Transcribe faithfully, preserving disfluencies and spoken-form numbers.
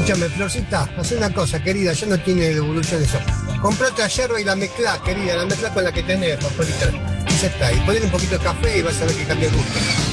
Escúchame, Florcita, haz una cosa, querida, ya no tiene devolución eso. Comprá otra yerba y la mezclá, querida, la mezclá con la que tenés, paporita. Y ya está, y ponle un poquito de café y vas a ver que cambia el gusto.